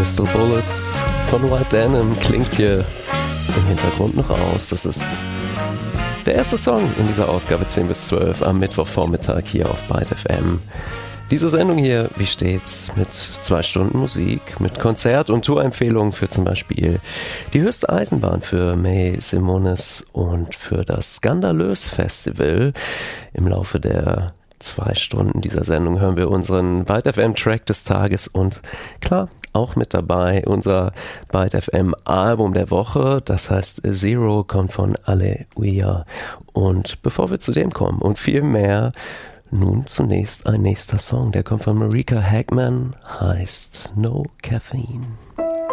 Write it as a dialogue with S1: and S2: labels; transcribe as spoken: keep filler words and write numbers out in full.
S1: Pistol Bullets von White Denim klingt hier im Hintergrund noch aus. Das ist der erste Song in dieser Ausgabe zehn bis zwölf am Mittwochvormittag hier auf Byte F M. Diese Sendung hier, wie stets, mit zwei Stunden Musik, mit Konzert- und Tourempfehlungen für zum Beispiel die Höchste Eisenbahn, für May Simonis und für das Skandalös Festival. Im Laufe der zwei Stunden dieser Sendung hören wir unseren Byte F M-Track des Tages und klar, auch mit dabei unser Byte F M-Album der Woche, das heißt Zero, kommt von Aleluia. Und bevor wir zu dem kommen und viel mehr, nun zunächst ein nächster Song, der kommt von Marika Hagman, heißt No Caffeine.